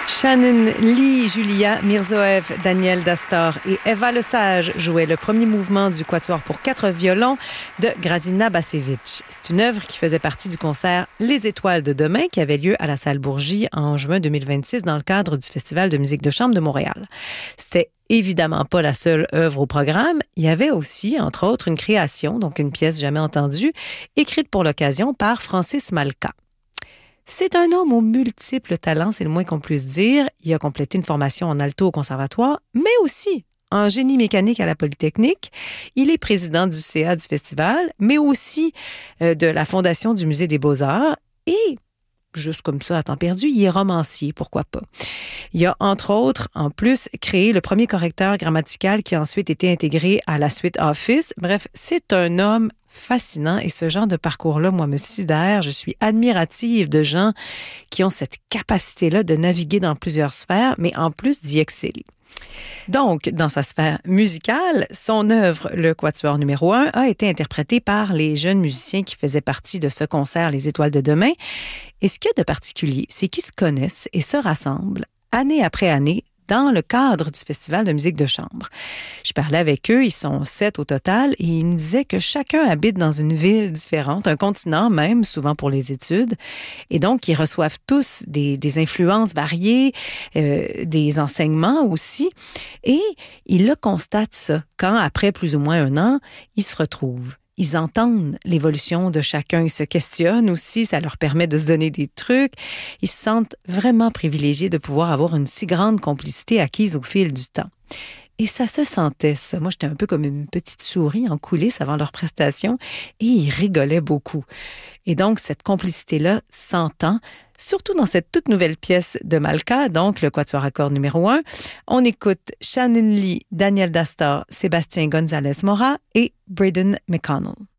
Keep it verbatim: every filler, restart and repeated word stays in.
Shannon Lee, Julia Mirzoev, Daniel Dastor et Eva Lesage jouaient le premier mouvement du quatuor pour quatre violons de Grazina Bacevic. C'est une œuvre qui faisait partie du concert Les Étoiles de demain qui avait lieu à la salle Bourgie en juin deux mille vingt-six dans le cadre du Festival de musique de chambre de Montréal. C'était évidemment pas la seule œuvre au programme. Il y avait aussi, entre autres, une création, donc une pièce jamais entendue, écrite pour l'occasion par Francis Malka. C'est un homme aux multiples talents, c'est le moins qu'on puisse dire. Il a complété une formation en alto au conservatoire, mais aussi en génie mécanique à la Polytechnique. Il est président du C A du festival, mais aussi euh, de la Fondation du Musée des Beaux-Arts. Et, juste comme ça, à temps perdu, il est romancier, pourquoi pas. Il a, entre autres, en plus, créé le premier correcteur grammatical qui a ensuite été intégré à la suite Office. Bref, c'est un homme fascinant et ce genre de parcours-là, moi, me sidère. Je suis admirative de gens qui ont cette capacité-là de naviguer dans plusieurs sphères, mais en plus d'y exceller. Donc, dans sa sphère musicale, son œuvre, le Quatuor numéro un, a été interprétée par les jeunes musiciens qui faisaient partie de ce concert Les Étoiles de demain. Et ce qu'il y a de particulier, c'est qu'ils se connaissent et se rassemblent année après année dans le cadre du Festival de musique de chambre. Je parlais avec eux, ils sont sept au total, et ils me disaient que chacun habite dans une ville différente, un continent même, souvent pour les études, et donc ils reçoivent tous des, des influences variées, euh, des enseignements aussi, et ils le constatent ça, quand après plus ou moins un an, ils se retrouvent. Ils entendent l'évolution de chacun, ils se questionnent aussi, ça leur permet de se donner des trucs. Ils se sentent vraiment privilégiés de pouvoir avoir une si grande complicité acquise au fil du temps. Et ça se sentait, ça. Moi, j'étais un peu comme une petite souris en coulisses avant leur prestation et ils rigolaient beaucoup. Et donc, cette complicité-là s'entend, surtout dans cette toute nouvelle pièce de Malka, donc le Quatuor à cordes numéro un. On écoute Shannon Lee, Daniel Dastor, Sébastien González Mora et Braden McConnell.